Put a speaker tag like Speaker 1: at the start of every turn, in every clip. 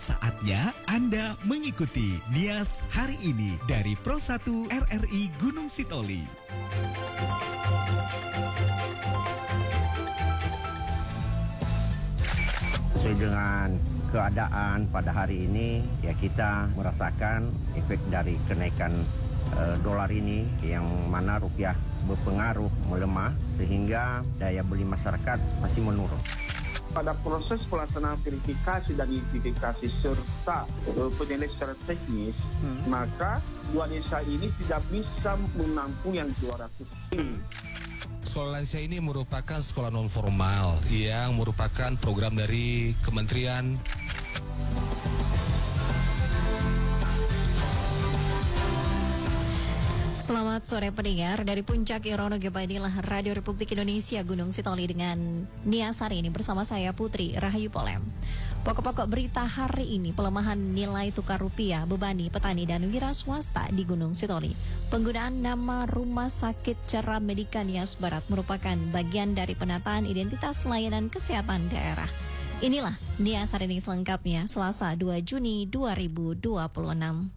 Speaker 1: Saatnya Anda mengikuti Nias hari ini dari Pro 1 RRI Gunung Sitoli.
Speaker 2: Sesuai dengan keadaan pada hari ini, ya kita merasakan efek dari kenaikan dolar ini, yang mana rupiah berpengaruh melemah sehingga daya beli masyarakat masih menurun.
Speaker 3: Pada proses pelaksanaan verifikasi dan identifikasi serta penilaian secara teknis, maka dua desa ini tidak bisa menampung yang 200 ini.
Speaker 4: Sekolah lansia ini merupakan sekolah non formal yang merupakan program dari Kementerian.
Speaker 5: Selamat sore pendengar, dari Puncak Irono Gebadilah Radio Republik Indonesia Gunung Sitoli dengan Nias hari ini bersama saya Putri Rahayu Polem. Pokok-pokok berita hari ini: pelemahan nilai tukar rupiah bebani petani dan wira swasta di Gunung Sitoli. Penggunaan nama Rumah Sakit Cerah Medika Nias Barat merupakan bagian dari penataan identitas layanan kesehatan daerah. Inilah Nias hari ini selengkapnya, Selasa 2 Juni 2026.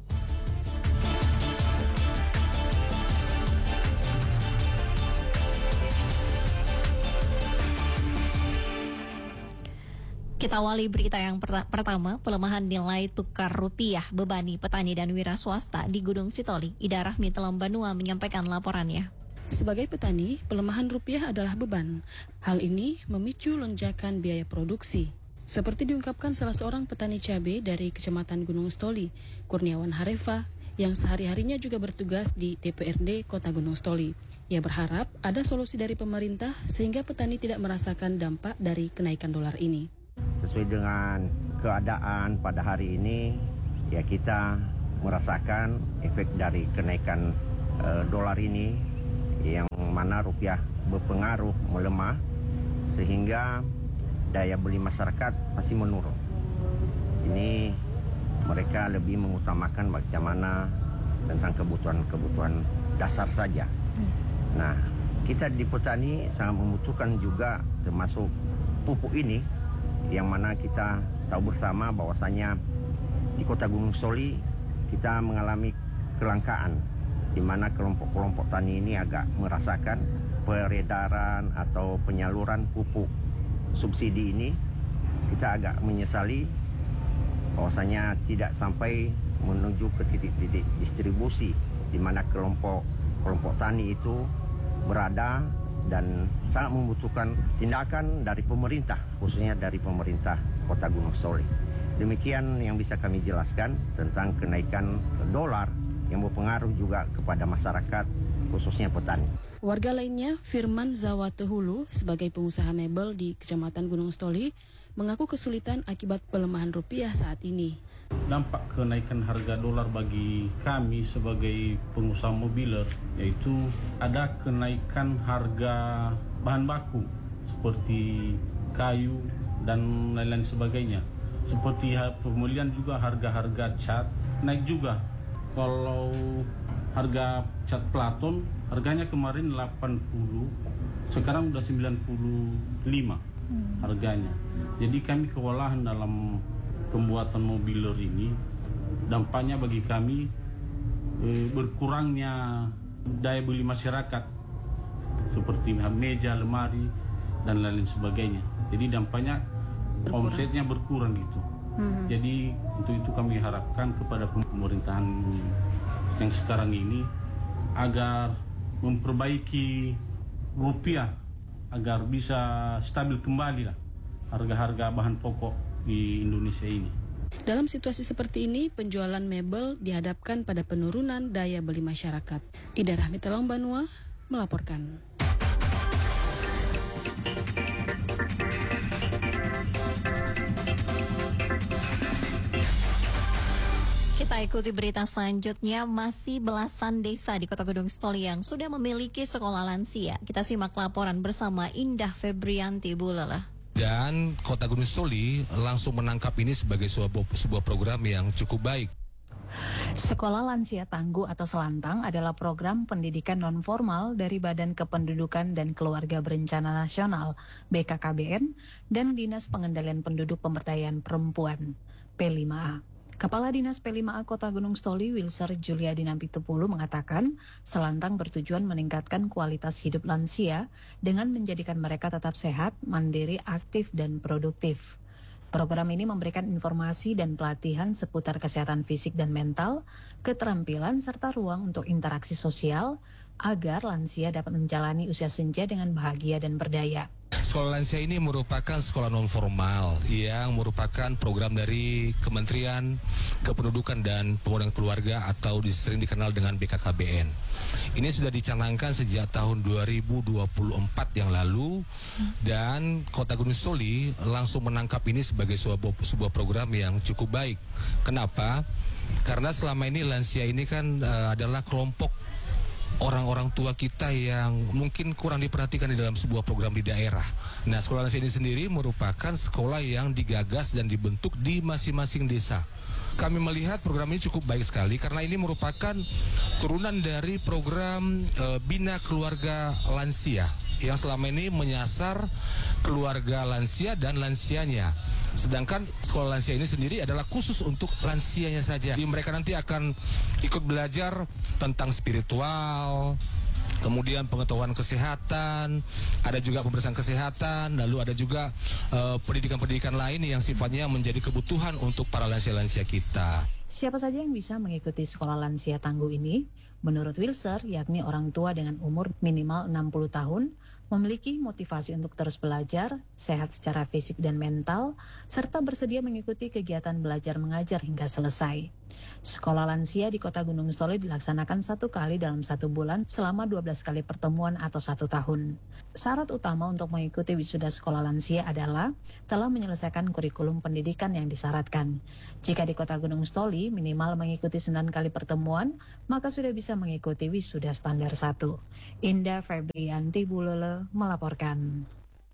Speaker 5: Kita awali berita yang pertama, pelemahan nilai tukar rupiah bebani petani dan wira swasta di Gunung Sitoli. Ida Rahmi Telambanua menyampaikan laporannya.
Speaker 6: Sebagai petani, pelemahan rupiah adalah beban. Hal ini memicu lonjakan biaya produksi. Seperti diungkapkan salah seorang petani cabai dari Kecamatan Gunung Sitoli, Kurniawan Harefa, yang sehari-harinya juga bertugas di DPRD Kota Gunung Sitoli. Ia berharap ada solusi dari pemerintah sehingga petani tidak merasakan dampak dari kenaikan dolar ini.
Speaker 2: Sesuai dengan keadaan pada hari ini, ya kita merasakan efek dari kenaikan dolar ini, yang mana rupiah berpengaruh melemah sehingga daya beli masyarakat masih menurun. Ini mereka lebih mengutamakan bagaimana tentang kebutuhan dasar saja. Nah, kita di petani sangat membutuhkan juga termasuk pupuk ini, yang mana kita tahu bersama bahwasanya di Kota Gunung Sitoli kita mengalami kelangkaan, di mana kelompok-kelompok tani ini agak merasakan peredaran atau penyaluran pupuk subsidi ini. Kita agak menyesali bahwasanya tidak sampai menuju ke titik-titik distribusi, di mana kelompok tani itu berada dan sangat membutuhkan tindakan dari pemerintah, khususnya dari pemerintah Kota Gunung Sitoli. Demikian yang bisa kami jelaskan tentang kenaikan dolar yang berpengaruh juga kepada masyarakat, khususnya petani.
Speaker 6: Warga lainnya, Firman Zawatehulu, sebagai pengusaha mebel di Kecamatan Gunung Sitoli, mengaku kesulitan akibat pelemahan rupiah saat ini.
Speaker 7: Dampak kenaikan harga dolar bagi kami sebagai pengusaha mobiler, yaitu ada kenaikan harga bahan baku seperti kayu dan lain-lain sebagainya. Seperti pemulihan juga harga-harga cat naik juga. Kalau harga cat Platon harganya kemarin 80, sekarang udah 95 harganya. Jadi kami kewalahan dalam pembuatan mobiler ini. Dampaknya bagi kami berkurangnya daya beli masyarakat seperti meja, lemari dan lain sebagainya. Jadi dampaknya omsetnya berkurang gitu. Jadi untuk itu kami harapkan kepada pemerintahan yang sekarang ini agar memperbaiki rupiah agar bisa stabil kembali lah harga-harga bahan pokok di Indonesia ini.
Speaker 6: Dalam situasi seperti ini, penjualan mebel dihadapkan pada penurunan daya beli masyarakat. Ida Rahmi Telambanua melaporkan.
Speaker 5: Kita ikuti berita selanjutnya. Masih belasan desa di Kota Gunung Sitoli yang sudah memiliki sekolah lansia. Kita simak laporan bersama Indah Febrianti Bulala.
Speaker 4: Dan Kota Gunung Sitoli langsung menangkap ini sebagai sebuah program yang cukup baik.
Speaker 8: Sekolah Lansia Tangguh atau Selantang adalah program pendidikan non-formal dari Badan Kependudukan dan Keluarga Berencana Nasional (BKKBN) dan Dinas Pengendalian Penduduk Pemberdayaan Perempuan. P5A. Kepala Dinas P5A Kota Gunung Stoli, Wilser Juliadina Pitupulu mengatakan, Selantang bertujuan meningkatkan kualitas hidup lansia dengan menjadikan mereka tetap sehat, mandiri, aktif, dan produktif. Program ini memberikan informasi dan pelatihan seputar kesehatan fisik dan mental, keterampilan, serta ruang untuk interaksi sosial, agar lansia dapat menjalani usia senja dengan bahagia dan berdaya.
Speaker 4: Sekolah lansia ini merupakan sekolah non formal yang merupakan program dari Kementerian Kependudukan dan Pembangunan Keluarga atau sering dikenal dengan BKKBN. Ini sudah dicanangkan sejak tahun 2024 yang lalu dan Kota Gunung Stoli langsung menangkap ini sebagai sebuah program yang cukup baik. Kenapa? Karena selama ini lansia ini kan adalah kelompok orang-orang tua kita yang mungkin kurang diperhatikan di dalam sebuah program di daerah. Nah, sekolah lansia ini sendiri merupakan sekolah yang digagas dan dibentuk di masing-masing desa. Kami melihat program ini cukup baik sekali karena ini merupakan turunan dari program Bina Keluarga Lansia yang selama ini menyasar keluarga lansia dan lansianya. Sedangkan sekolah lansia ini sendiri adalah khusus untuk lansianya saja. Jadi mereka nanti akan ikut belajar tentang spiritual, kemudian pengetahuan kesehatan, ada juga pemeriksaan kesehatan, lalu ada juga pendidikan-pendidikan lain yang sifatnya menjadi kebutuhan untuk para lansia-lansia kita.
Speaker 8: Siapa saja yang bisa mengikuti sekolah lansia tangguh ini? Menurut Wilser, yakni orang tua dengan umur minimal 60 tahun, memiliki motivasi untuk terus belajar, sehat secara fisik dan mental, serta bersedia mengikuti kegiatan belajar mengajar hingga selesai. Sekolah lansia di Kota Gunung Stoli dilaksanakan 1 kali dalam 1 bulan selama 12 kali pertemuan atau 1 tahun. Syarat utama untuk mengikuti wisuda sekolah lansia adalah telah menyelesaikan kurikulum pendidikan yang disyaratkan. Jika di Kota Gunung Stoli minimal mengikuti 9 kali pertemuan, maka sudah bisa mengikuti wisuda standar 1. Indah Febrianti Bulele melaporkan.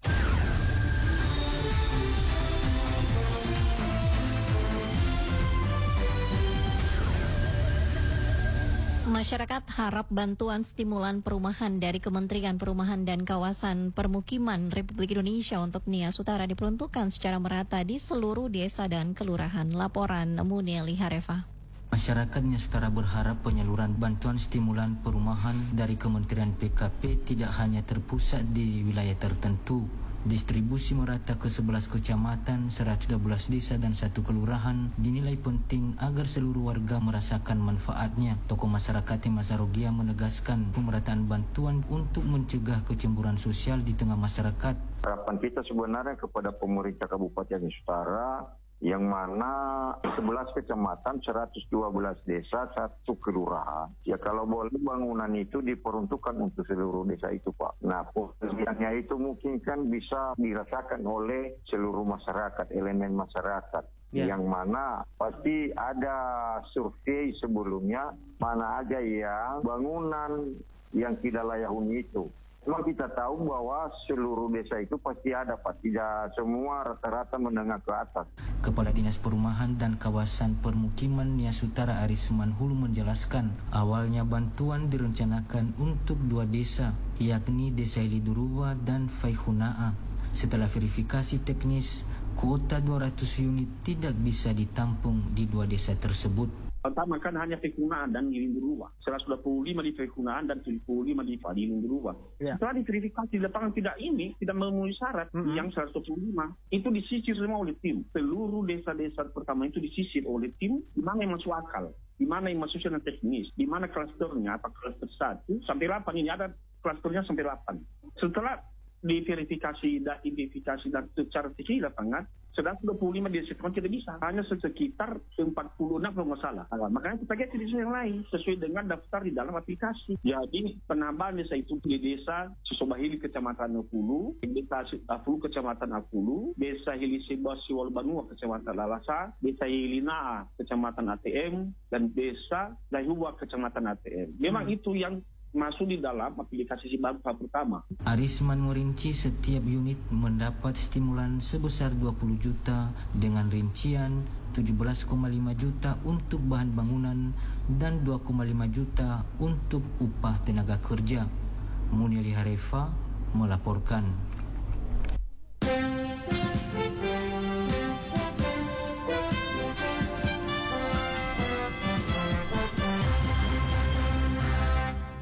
Speaker 5: Masyarakat harap bantuan stimulan perumahan dari Kementerian Perumahan dan Kawasan Permukiman Republik Indonesia untuk Nias Utara diperuntukkan secara merata di seluruh desa dan kelurahan. Laporan Muneli Harefa.
Speaker 9: Masyarakat Nias Utara berharap penyaluran bantuan stimulan perumahan dari Kementerian PKP tidak hanya terpusat di wilayah tertentu. Distribusi merata ke 11 kecamatan, 112 desa dan 1 kelurahan dinilai penting agar seluruh warga merasakan manfaatnya. Tokoh masyarakat Masarogia menegaskan pemerataan bantuan untuk mencegah kecemburuan sosial di tengah masyarakat.
Speaker 3: Harapan kita sebenarnya kepada pemerintah Kabupaten Nias Utara yang mana 11 kecamatan, 112 desa, 1 kelurahan. Ya kalau boleh bangunan itu diperuntukkan untuk seluruh desa itu, Pak. Nah, posisinya itu mungkin kan bisa dirasakan oleh seluruh masyarakat, elemen masyarakat. Yang mana pasti ada survei sebelumnya, mana aja yang bangunan yang tidak layak huni itu. Memang kita tahu bahwa seluruh desa itu pasti ada, Pak. Tidak semua rata-rata menengah ke atas.
Speaker 9: Kepala Dinas Perumahan dan Kawasan Permukiman Nias Utara Aris Manhulu menjelaskan, awalnya bantuan direncanakan untuk 2 desa, yakni Desa Iliduruwa dan Faihunaa. Setelah verifikasi teknis, kuota 200 unit tidak bisa ditampung di 2 desa tersebut.
Speaker 3: Pertama kan hanya Faihunaa dan Iliduruwa. 125 di Faihunaa dan 75 di Iliduruwa. Setelah diverifikasi di lapangan tidak memenuhi syarat yang 125. Itu disisir semua oleh tim. Seluruh desa-desa pertama itu disisir oleh tim di mana yang masuk akal, di mana yang masuk secara teknis, di mana klasternya, apa klaster 1 sampai 8 ini ada klasternya sampai 8. Setelah diverifikasi dan identifikasi dan secara teknis di lapangan, 125 di desa tidak bisa, hanya sekitar 46 kalau nggak salah. Makanya kita ganti desa yang lain sesuai dengan daftar di dalam aplikasi. Jadi penambahan desa itu di desa Susobahili Kecamatan Akulu, desa Afulu Kecamatan Akulu, desa Hiliseba Siwalbanua Kecamatan Lalasa, desa Hilinaa Kecamatan ATM, dan desa Daihuwa Kecamatan ATM. Memang itu yang masuk di dalam aplikasi Sibaru pertama.
Speaker 9: Arisman merinci setiap unit mendapat stimulan sebesar 20 juta dengan rincian 17,5 juta untuk bahan bangunan dan 2,5 juta untuk upah tenaga kerja. Muneli Harefa melaporkan.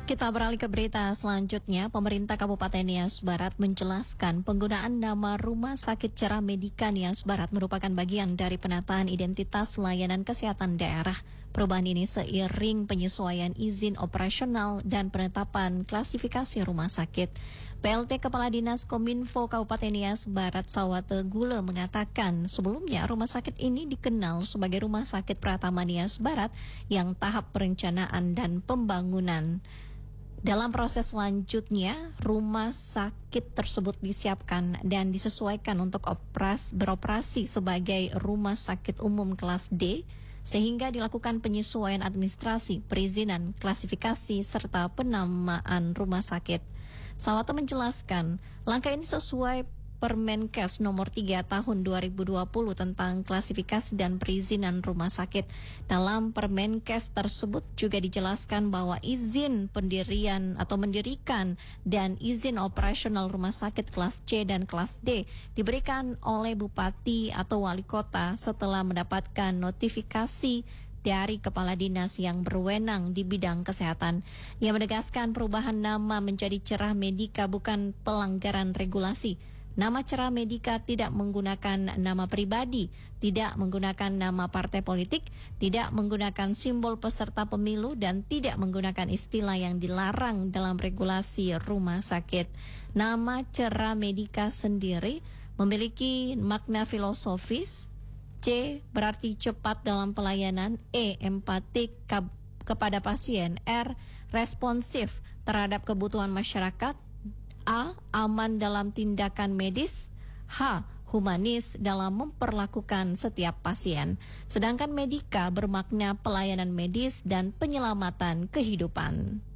Speaker 5: Kita beralih ke berita selanjutnya. Pemerintah Kabupaten Nias Barat menjelaskan penggunaan nama Rumah Sakit Cerah Medika Nias Barat merupakan bagian dari penataan identitas layanan kesehatan daerah. Perubahan ini seiring penyesuaian izin operasional dan penetapan klasifikasi rumah sakit. PLT Kepala Dinas Kominfo Kabupaten Nias Barat Sawate Gule mengatakan sebelumnya rumah sakit ini dikenal sebagai Rumah Sakit Pratama Nias Barat yang tahap perencanaan dan pembangunan. Dalam proses selanjutnya, rumah sakit tersebut disiapkan dan disesuaikan untuk beroperasi sebagai rumah sakit umum kelas D, sehingga dilakukan penyesuaian administrasi, perizinan, klasifikasi, serta penamaan rumah sakit. Sawate menjelaskan, langkah ini sesuai Permenkes nomor 3 tahun 2020 tentang klasifikasi dan perizinan rumah sakit. Dalam Permenkes tersebut juga dijelaskan bahwa izin pendirian atau mendirikan dan izin operasional rumah sakit kelas C dan kelas D diberikan oleh Bupati atau Wali Kota setelah mendapatkan notifikasi dari kepala dinas yang berwenang di bidang kesehatan. Ia menegaskan perubahan nama menjadi Cerah Medika bukan pelanggaran regulasi. Nama Cerah Medika tidak menggunakan nama pribadi, tidak menggunakan nama partai politik, tidak menggunakan simbol peserta pemilu, dan tidak menggunakan istilah yang dilarang dalam regulasi rumah sakit. Nama Cerah Medika sendiri memiliki makna filosofis. C berarti cepat dalam pelayanan, E empatik kepada pasien, R responsif terhadap kebutuhan masyarakat, A aman dalam tindakan medis, H humanis dalam memperlakukan setiap pasien. Sedangkan Medika bermakna pelayanan medis dan penyelamatan kehidupan.